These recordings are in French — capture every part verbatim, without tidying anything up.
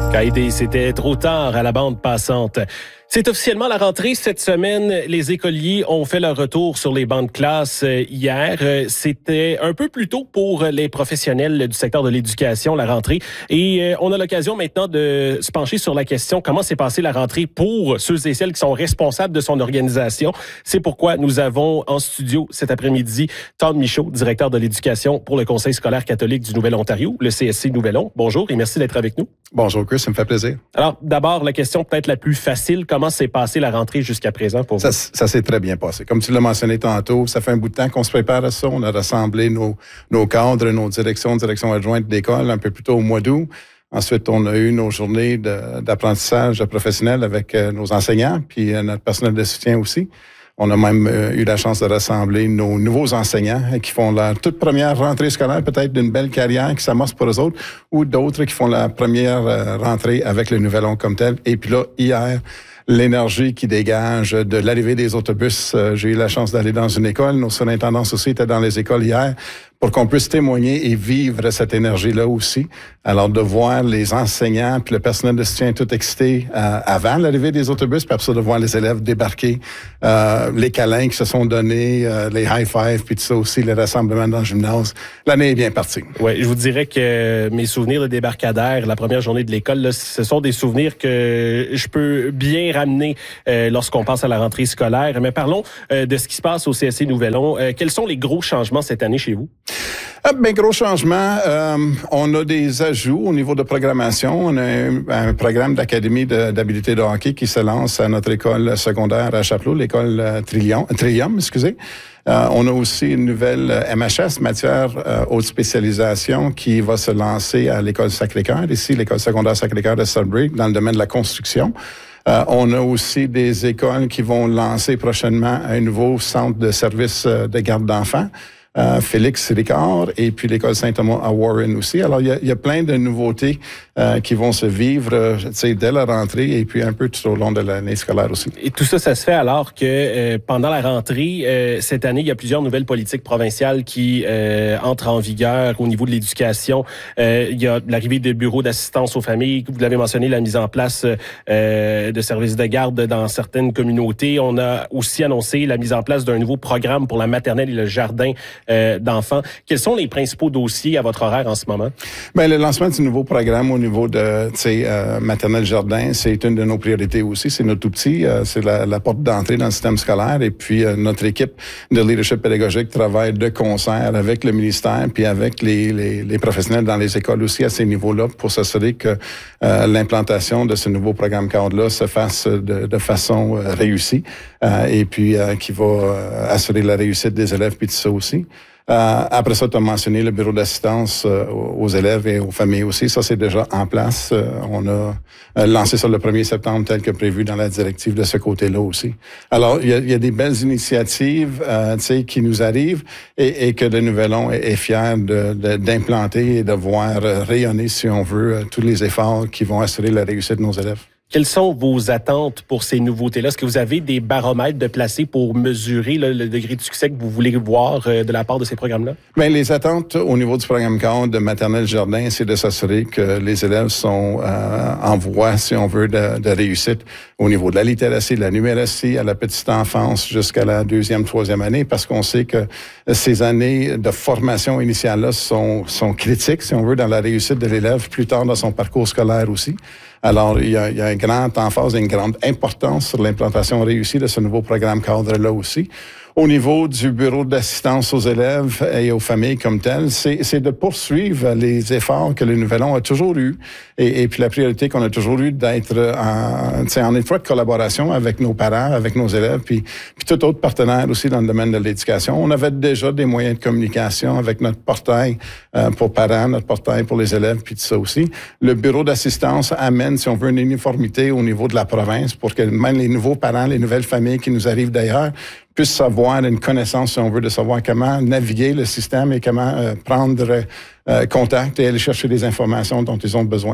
Caïdé, c'était trop tard à la bande passante. C'est officiellement la rentrée cette semaine. Les écoliers ont fait leur retour sur les bancs de classe hier. C'était un peu plus tôt pour les professionnels du secteur de l'éducation, la rentrée. Et on a l'occasion maintenant de se pencher sur la question comment s'est passée la rentrée pour ceux et celles qui sont responsables de son organisation. C'est pourquoi nous avons en studio cet après-midi Todd Michaud, directeur de l'éducation pour le Conseil scolaire catholique du Nouvel-Ontario, le C S C Nouvel-On. Bonjour et merci d'être avec nous. Bonjour Chris, ça me fait plaisir. Alors d'abord, la question peut-être la plus facile. Comment s'est passée la rentrée jusqu'à présent pour vous? Ça, ça s'est très bien passé. Comme tu l'as mentionné tantôt, ça fait un bout de temps qu'on se prépare à ça. On a rassemblé nos, nos cadres, nos directions, directions adjointes d'école un peu plus tôt au mois d'août. Ensuite, on a eu nos journées de, d'apprentissage professionnel avec euh, nos enseignants, puis euh, notre personnel de soutien aussi. On a même euh, eu la chance de rassembler nos nouveaux enseignants euh, qui font leur toute première rentrée scolaire, peut-être d'une belle carrière qui s'amorce pour eux autres, ou d'autres qui font la première euh, rentrée avec le Nouvel-On comme tel. Et puis là, hier, l'énergie qui dégage de l'arrivée des autobus. Euh, j'ai eu la chance d'aller dans une école. Nos surintendants aussi étaient dans les écoles hier pour qu'on puisse témoigner et vivre cette énergie-là aussi. Alors, de voir les enseignants puis le personnel de soutien tout excité euh, avant l'arrivée des autobus, puis après ça, de voir les élèves débarquer, euh, les câlins qui se sont donnés, euh, les high-fives, puis tout ça aussi, les rassemblements dans le gymnase. L'année est bien partie. Oui, je vous dirais que mes souvenirs de débarcadère, la première journée de l'école, là, ce sont des souvenirs que je peux bien ramener euh, lorsqu'on pense à la rentrée scolaire. Mais parlons euh, de ce qui se passe au C S C Nouvel-On. Euh, quels sont les gros changements cette année chez vous? Ah, ben, gros changement. Euh, on a des ajouts au niveau de programmation. On a un, un programme d'académie de, d'habilité de hockey qui se lance à notre école secondaire à Chapelot, l'école euh, Trillium, Trillium, excusez. Euh, on a aussi une nouvelle M H S, matière euh, haute spécialisation, qui va se lancer à l'école Sacré-Cœur, ici, l'école secondaire Sacré-Cœur de Sudbury, dans le domaine de la construction. Euh, on a aussi des écoles qui vont lancer prochainement un nouveau centre de service de garde d'enfants. Euh, Félix Ricard et puis l'école Saint-Thomas à Warren aussi. Alors, il y a, il y a plein de nouveautés euh, qui vont se vivre euh, dès la rentrée et puis un peu tout au long de l'année scolaire aussi. Et tout ça, ça se fait alors que euh, pendant la rentrée, euh, cette année, il y a plusieurs nouvelles politiques provinciales qui euh, entrent en vigueur au niveau de l'éducation. Euh, il y a l'arrivée de bureaux d'assistance aux familles. Vous l'avez mentionné, la mise en place euh, de services de garde dans certaines communautés. On a aussi annoncé la mise en place d'un nouveau programme pour la maternelle et le jardin Euh, d'enfants. Quels sont les principaux dossiers à votre horaire en ce moment? Bien, le lancement du nouveau programme au niveau de, tu sais, euh, maternelle jardin, c'est une de nos priorités aussi. C'est notre tout petit, euh, c'est la, la porte d'entrée dans le système scolaire. Et puis, euh, notre équipe de leadership pédagogique travaille de concert avec le ministère puis avec les, les, les professionnels dans les écoles aussi à ces niveaux-là pour s'assurer que euh, l'implantation de ce nouveau programme cadre-là se fasse de, de façon euh, réussie euh, et puis euh, qui va euh, assurer la réussite des élèves puis tout ça aussi. Euh, après ça, tu as mentionné le bureau d'assistance euh, aux élèves et aux familles aussi. Ça, c'est déjà en place. Euh, on a euh, lancé ça le premier septembre tel que prévu dans la directive de ce côté-là aussi. Alors, il y a, il y a des belles initiatives euh, tu sais, qui nous arrivent et, et que le Nouvel-On est, est fier de, de, d'implanter et de voir euh, rayonner, si on veut, euh, tous les efforts qui vont assurer la réussite de nos élèves. Quelles sont vos attentes pour ces nouveautés-là? Est-ce que vous avez des baromètres de placés pour mesurer là, le degré de succès que vous voulez voir euh, de la part de ces programmes-là? Bien, les attentes au niveau du programme cadre de maternelle jardin, c'est de s'assurer que les élèves sont euh, en voie, si on veut, de, de réussite au niveau de la littératie, de la numératie, à la petite enfance jusqu'à la deuxième, troisième année, parce qu'on sait que ces années de formation initiale-là sont, sont critiques, si on veut, dans la réussite de l'élève plus tard dans son parcours scolaire aussi. Alors, il y a, il y a un grand emphase et une grande importance sur l'implantation réussie de ce nouveau programme cadre-là aussi. Au niveau du bureau d'assistance aux élèves et aux familles comme tel, c'est, c'est de poursuivre les efforts que le Nouvel-On a toujours eu et, et puis la priorité qu'on a toujours eu d'être en, en étroite collaboration avec nos parents, avec nos élèves, puis, puis tout autre partenaire aussi dans le domaine de l'éducation. On avait déjà des moyens de communication avec notre portail euh, pour parents, notre portail pour les élèves, puis tout ça aussi. Le bureau d'assistance amène, si on veut, une uniformité au niveau de la province pour que même les nouveaux parents, les nouvelles familles qui nous arrivent d'ailleurs, puissent savoir, une connaissance, si on veut, de savoir comment naviguer le système et comment euh, prendre euh, contact et aller chercher les informations dont ils ont besoin.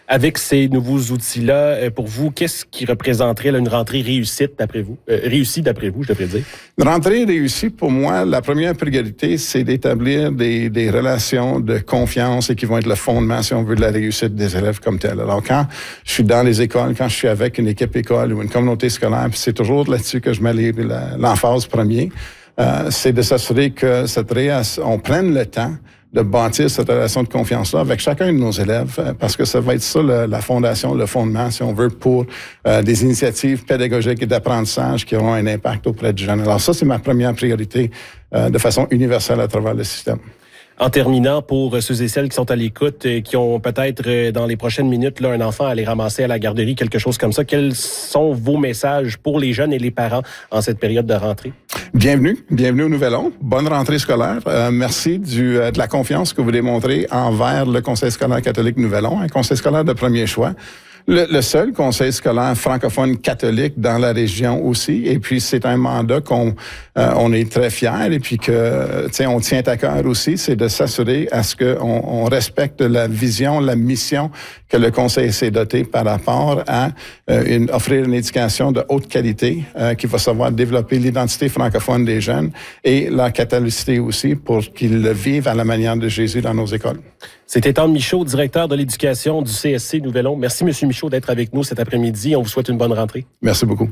Avec ces nouveaux outils-là, pour vous, qu'est-ce qui représenterait là, une rentrée réussite d'après vous? Euh, réussie d'après vous, je devrais dire. Une rentrée réussie, pour moi, la première priorité, c'est d'établir des, des relations de confiance et qui vont être le fondement, si on veut, de la réussite des élèves comme tel. Alors, quand je suis dans les écoles, quand je suis avec une équipe école ou une communauté scolaire, puis c'est toujours là-dessus que je mets les, la, l'emphase premier, euh, c'est de s'assurer que cette réa- on prenne le temps de bâtir cette relation de confiance-là avec chacun de nos élèves, parce que ça va être ça le, la fondation, le fondement, si on veut, pour euh, des initiatives pédagogiques et d'apprentissage qui auront un impact auprès du jeune. Alors ça, c'est ma première priorité euh, de façon universelle à travers le système. En terminant, pour ceux et celles qui sont à l'écoute, qui ont peut-être dans les prochaines minutes là, un enfant à aller ramasser à la garderie, quelque chose comme ça, quels sont vos messages pour les jeunes et les parents en cette période de rentrée? Bienvenue, bienvenue au Nouvel-On. Bonne rentrée scolaire. Euh, merci du, euh, de la confiance que vous démontrez envers le Conseil scolaire catholique Nouvel-On, un conseil scolaire de premier choix. Le, le seul conseil scolaire francophone catholique dans la région aussi. Et puis, c'est un mandat qu'on euh, on est très fiers et puis que, tu sais, on tient à cœur aussi, c'est de s'assurer à ce qu'on on respecte la vision, la mission que le conseil s'est doté par rapport à euh, une, offrir une éducation de haute qualité euh, qui va savoir développer l'identité francophone des jeunes et leur catholicité aussi pour qu'ils le vivent à la manière de Jésus dans nos écoles. C'était Étienne Michaud, directeur de l'éducation du C S C Nouvel-On. Merci, M. Michaud, d'être avec nous cet après-midi. On vous souhaite une bonne rentrée. Merci beaucoup.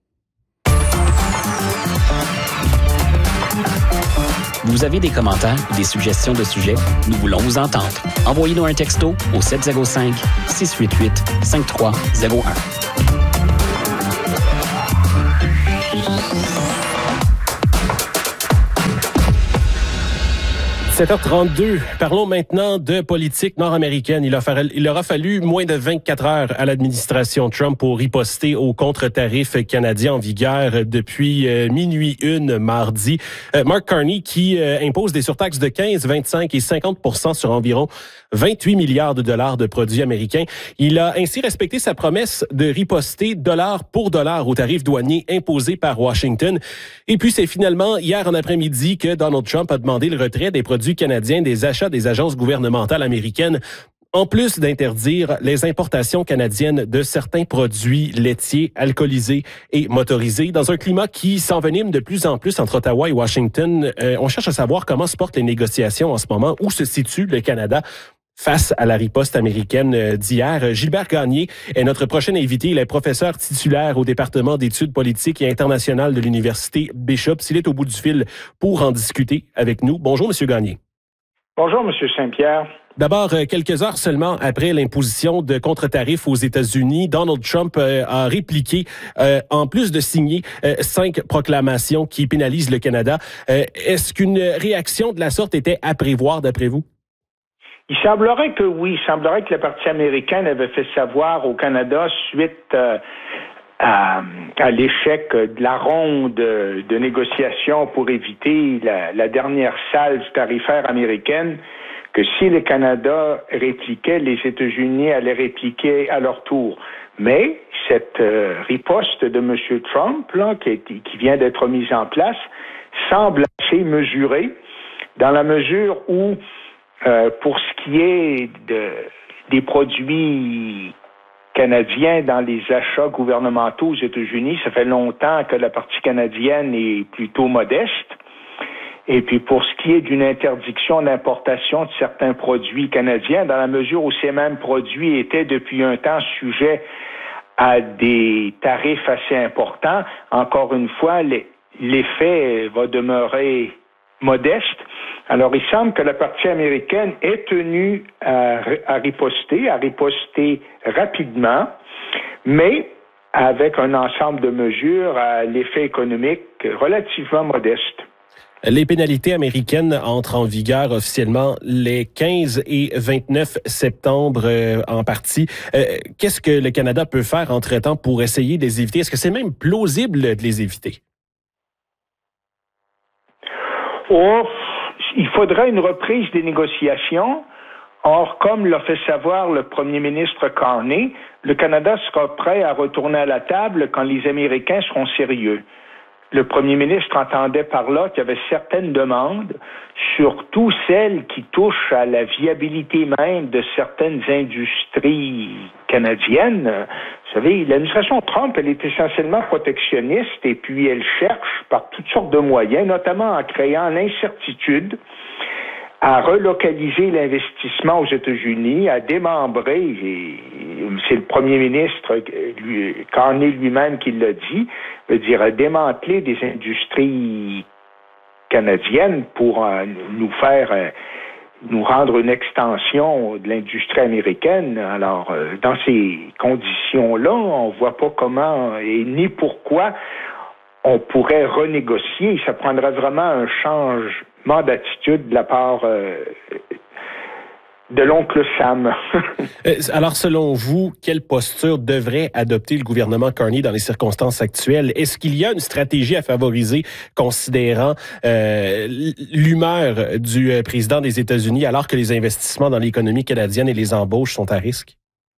Vous avez des commentaires ou des suggestions de sujets? Nous voulons vous entendre. Envoyez-nous un texto au sept zéro cinq, six huit huit, cinq trois zéro un. sept heures trente-deux. Parlons maintenant de politique nord-américaine. Il, a fallu, il aura fallu moins de vingt-quatre heures à l'administration Trump pour riposter aux contre-tarifs canadiens en vigueur depuis euh, minuit une mardi. Euh, Mark Carney qui euh, impose des surtaxes de quinze, vingt-cinq et cinquante pour cent sur environ vingt-huit milliards de dollars de produits américains. Il a ainsi respecté sa promesse de riposter dollar pour dollar aux tarifs douaniers imposés par Washington. Et puis c'est finalement hier en après-midi que Donald Trump a demandé le retrait des produits canadiens des achats des agences gouvernementales américaines, en plus d'interdire les importations canadiennes de certains produits laitiers, alcoolisés et motorisés. Dans un climat qui s'envenime de plus en plus entre Ottawa et Washington, euh, on cherche à savoir comment se portent les négociations en ce moment, où se situe le Canada face à la riposte américaine d'hier. Gilbert Gagné est notre prochain invité. Il est professeur titulaire au département d'études politiques et internationales de l'Université Bishop. Il est au bout du fil pour en discuter avec nous. Bonjour, M. Gagné. Bonjour, M. Saint-Pierre. D'abord, quelques heures seulement après l'imposition de contre-tarifs aux États-Unis, Donald Trump a répliqué, euh, en plus de signer euh, cinq proclamations qui pénalisent le Canada. Euh, est-ce qu'une réaction de la sorte était à prévoir, d'après vous? Il semblerait que oui. Il semblerait que le Parti américain avait fait savoir au Canada suite euh, à, à l'échec de la ronde de négociations pour éviter la, la dernière salve tarifaire américaine que si le Canada répliquait, les États-Unis allaient répliquer à leur tour. Mais cette euh, riposte de M. Trump, là, qui, qui vient d'être mise en place, semble assez mesurée dans la mesure où Euh, pour ce qui est de, des produits canadiens dans les achats gouvernementaux aux États-Unis, ça fait longtemps que la partie canadienne est plutôt modeste. Et puis pour ce qui est d'une interdiction d'importation de certains produits canadiens, dans la mesure où ces mêmes produits étaient depuis un temps sujets à des tarifs assez importants, encore une fois, l'effet va demeurer modeste. Alors, il semble que la partie américaine est tenue à, à riposter, à riposter rapidement, mais avec un ensemble de mesures à l'effet économique relativement modeste. Les pénalités américaines entrent en vigueur officiellement les quinze et vingt-neuf septembre euh, en partie. Euh, qu'est-ce que le Canada peut faire entre-temps pour essayer de les éviter? Est-ce que c'est même plausible de les éviter? Oh, il faudrait une reprise des négociations. Or, comme l'a fait savoir le premier ministre Carney, le Canada sera prêt à retourner à la table quand les Américains seront sérieux. le premier ministre entendait par là qu'il y avait certaines demandes, surtout celles qui touchent à la viabilité même de certaines industries canadiennes. Vous savez, l'administration Trump, elle est essentiellement protectionniste et puis elle cherche par toutes sortes de moyens, notamment en créant l'incertitude, à relocaliser l'investissement aux États-Unis, à démembrer, et c'est le premier ministre lui, Carney lui-même qui l'a dit, veut dire à démanteler des industries canadiennes pour euh, nous faire, euh, nous rendre une extension de l'industrie américaine. Alors, euh, dans ces conditions-là, on voit pas comment et ni pourquoi on pourrait renégocier. Ça prendrait vraiment un changement d'attitude de la part euh, de l'oncle Sam. Alors, selon vous, quelle posture devrait adopter le gouvernement Carney dans les circonstances actuelles? Est-ce qu'il y a une stratégie à favoriser considérant euh, l'humeur du président des États-Unis alors que les investissements dans l'économie canadienne et les embauches sont à risque?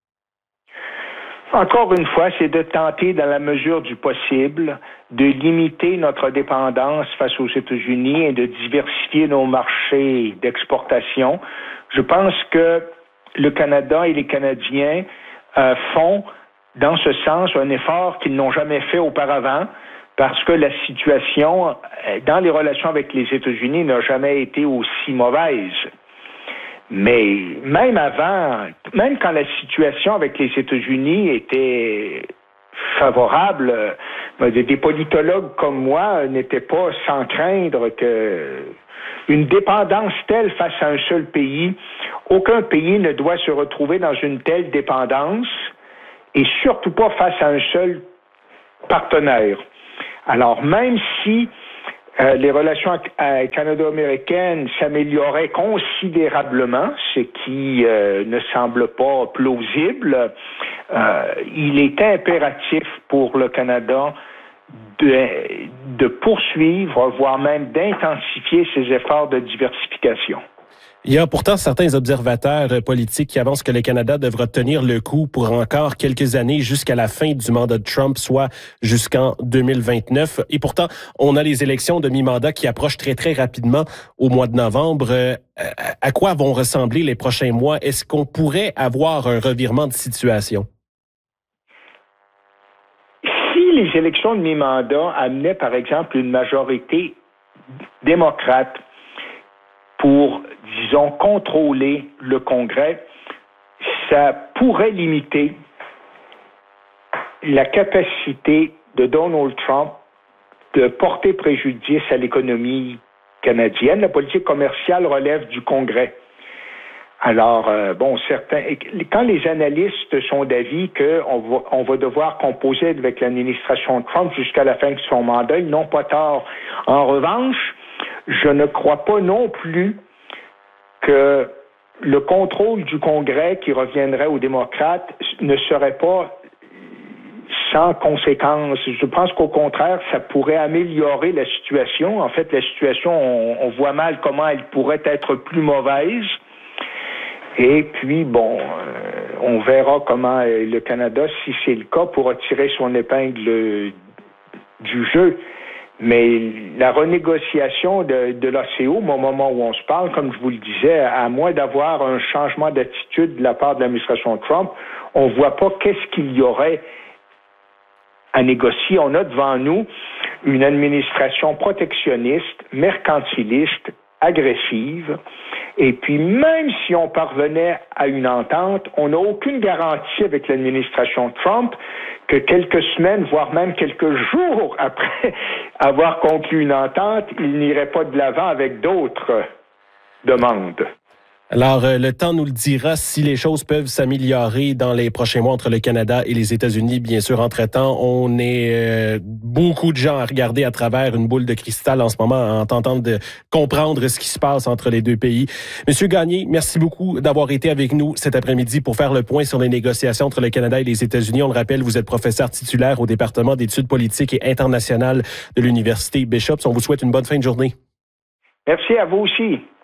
Encore une fois, c'est de tenter, dans la mesure du possible, de limiter notre dépendance face aux États-Unis et de diversifier nos marchés d'exportation. Je pense que le Canada et les Canadiens euh, font, dans ce sens, un effort qu'ils n'ont jamais fait auparavant, parce que la situation dans les relations avec les États-Unis n'a jamais été aussi mauvaise. Mais même avant, même quand la situation avec les États-Unis était favorable, euh, des politologues comme moi n'étaient pas sans craindre que une dépendance telle face à un seul pays, aucun pays ne doit se retrouver dans une telle dépendance et surtout pas face à un seul partenaire. Alors même si Euh, les relations euh, canado-américaines s'amélioraient considérablement, ce qui euh, ne semble pas plausible. Euh, il est impératif pour le Canada de, de poursuivre, voire même d'intensifier ses efforts de diversification. Il y a pourtant certains observateurs politiques qui avancent que le Canada devra tenir le coup pour encore quelques années jusqu'à la fin du mandat de Trump, soit jusqu'en deux mille vingt-neuf. Et pourtant, on a les élections de mi-mandat qui approchent très, très rapidement au mois de novembre. À quoi vont ressembler les prochains mois? Est-ce qu'on pourrait avoir un revirement de situation? Si les élections de mi-mandat amenaient, par exemple, une majorité démocrate pour, disons, contrôler le Congrès, ça pourrait limiter la capacité de Donald Trump de porter préjudice à l'économie canadienne. La politique commerciale relève du Congrès. Alors, euh, bon, certains, quand les analystes sont d'avis qu'on va, on va devoir composer avec l'administration Trump jusqu'à la fin de son mandat, ils n'ont pas tort. En revanche, je ne crois pas non plus que le contrôle du Congrès qui reviendrait aux démocrates ne serait pas sans conséquences. Je pense qu'au contraire, ça pourrait améliorer la situation. En fait, la situation, on, on voit mal comment elle pourrait être plus mauvaise. Et puis, bon, euh, on verra comment euh, le Canada, si c'est le cas, pourra tirer son épingle du jeu. Mais la renégociation de, de l'A C O, au moment où on se parle, comme je vous le disais, à moins d'avoir un changement d'attitude de la part de l'administration Trump, on ne voit pas qu'est-ce qu'il y aurait à négocier. On a devant nous une administration protectionniste, mercantiliste, agressive. Et puis, même si on parvenait à une entente, on n'a aucune garantie avec l'administration Trump que quelques semaines, voire même quelques jours après avoir conclu une entente, il n'irait pas de l'avant avec d'autres demandes. Alors, euh, le temps nous le dira si les choses peuvent s'améliorer dans les prochains mois entre le Canada et les États-Unis. Bien sûr, entre-temps, on est euh, beaucoup de gens à regarder à travers une boule de cristal en ce moment, en tentant de comprendre ce qui se passe entre les deux pays. Monsieur Gagné, merci beaucoup d'avoir été avec nous cet après-midi pour faire le point sur les négociations entre le Canada et les États-Unis. On le rappelle, vous êtes professeur titulaire au département d'études politiques et internationales de l'Université Bishop. On vous souhaite une bonne fin de journée. Merci à vous aussi.